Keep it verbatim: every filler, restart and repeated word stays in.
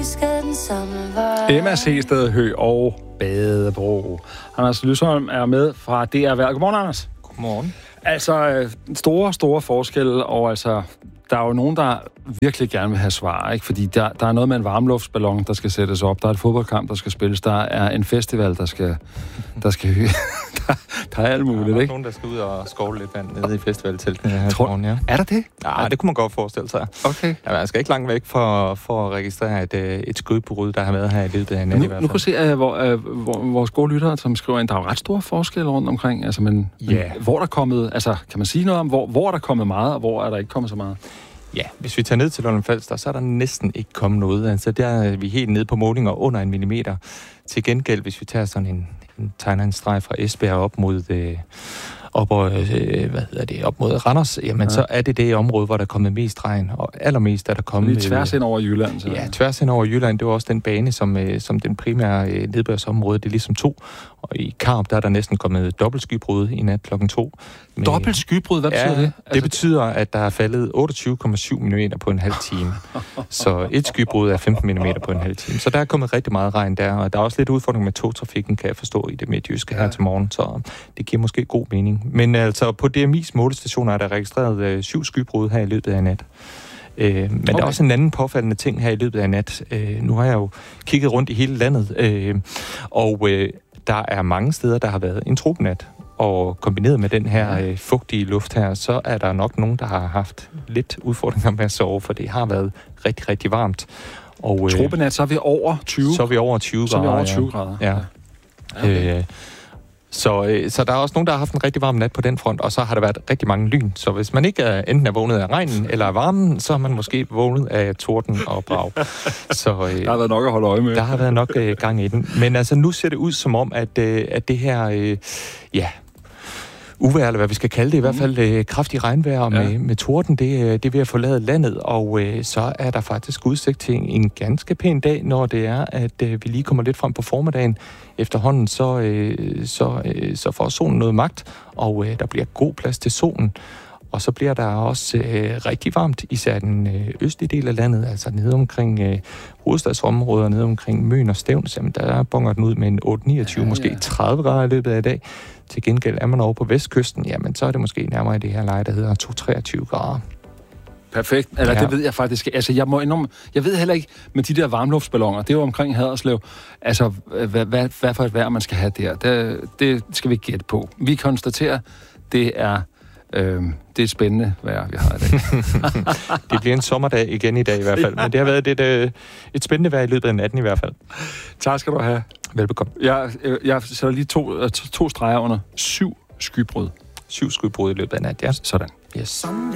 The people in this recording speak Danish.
ønskede den samme vej. Emma Seested Høgh og Badebro. Anders Lysholm er med fra D R Vejr. Godmorgen, Anders. Godmorgen. Altså, store, store forskelle, og altså, der er jo nogen, der virkelig gerne vil have svar, ikke? Fordi der, der er noget med en varmluftsballon, der skal sættes op, der er et fodboldkamp, der skal spilles, der er en festival, der skal... Der, skal, der, der er alt muligt, der er ikke? nogen, der skal ud og skovle lidt vand nede i festivalteltene her til morgen, ja. Er der det? Ja, det kunne man godt forestille sig. Okay. Ja, man skal ikke langt væk for, for at registrere et, et skudbrud, der har været her i løbet af nat i hvert fald. Nu kan vi se, uh, hvor, uh, hvor, vores gode lyttere, som skriver ind, der er jo ret store forskelle rundt omkring. Altså, men, yeah. men hvor der er kommet... Altså, kan man sige noget om, hvor, hvor er der kommet meget, og hvor er der ikke kommet så meget? Ja, hvis vi tager ned til Lolland Falster, så er der næsten ikke kommet noget. Altså, der er vi helt nede på målinger under en millimeter. Til gengæld, hvis vi tager sådan en, en tegner en streg fra Esbjerg op mod... Øh, op, og, øh, hvad hedder det, op mod Randers, jamen ja. Så er det det område, hvor der er kommet mest regn, og allermest er der kommet... Lige tværs ind over Jylland. Så. Ja, tværs ind over Jylland, det var også den bane, som, øh, som den primære øh, nedbørsområde, det er ligesom to. Og i Karup, der er der næsten kommet dobbelt skybrud i nat klokken to. Med, dobbelt skybrud? Hvad betyder ja, det? Det altså, betyder, at der er faldet otteogtyve komma syv millimeter på en halv time. Så et skybrud er femten millimeter på en halv time. Så der er kommet rigtig meget regn der, og der er også lidt udfordring med togtrafikken, kan jeg forstå, i det midtjyske her ja. til morgen, så det giver måske god mening. Men altså, på D M I's målestationer er der registreret øh, syv skybrud her i løbet af nat. Øh, men okay. Der er også en anden påfaldende ting her i løbet af nat. Øh, nu har jeg jo kigget rundt i hele landet, øh, og øh, der er mange steder, der har været en tropenat. Og kombineret med den her øh, fugtige luft her, så er der nok nogen, der har haft lidt udfordringer med at sove, for det har været rigtig, rigtig varmt. Og øh, tropenat, så er vi over tyve. Så er vi over tyve grader. Så er vi over tyve grader. Ja. ja. Okay. Øh, Så, øh, så der er også nogen, der har haft en rigtig varm nat på den front, og så har der været rigtig mange lyn. Så hvis man ikke er, enten er vågnet af regnen eller af varmen, så har man måske vågnet af torden og brag. Så, øh, der har været nok at holde øje med. Der har været nok øh, gang i den. Men altså, nu ser det ud som om, at, øh, at det her... Øh, ja... uvejr, eller hvad vi skal kalde det, i hvert fald øh, kraftig regnvejr med, ja. med torden, det, det er ved at forlade landet, og øh, så er der faktisk udsigt til en ganske pæn dag, når det er, at øh, vi lige kommer lidt frem på formiddagen. Efterhånden, så, øh, så, øh, så får solen noget magt, og øh, der bliver god plads til solen. Og så bliver der også øh, rigtig varmt, især den øh, østlige del af landet, altså nede omkring øh, hovedstadsområder, nede omkring Møn og Stevns, jamen der bonger den ud med en otte niogtyve, ja, ja. Måske tredive grader i løbet af i dag. Til gengæld er man over på vestkysten, jamen så er det måske nærmere i det her leje, der hedder to treogtyve grader. Perfekt. Eller ja. Det ved jeg faktisk. Altså, jeg må indrømme, jeg ved heller ikke med de der varmluftsballoner. Det er jo omkring Haderslev. Altså, hvad, hvad, hvad for et vejr man skal have der, det, det skal vi gætte på. Vi konstaterer, det er øh, det er spændende vejr, vi har i dag. Det bliver en sommerdag igen i dag i hvert fald. Men det har været et, et, et spændende vejr i løbet af natten i hvert fald. Tak skal du have. Velbekomme. Jeg, jeg sætter lige to, to, to streger under syv skybrud. Syv skybrud i løbet af nat, ja. Sådan. Yes.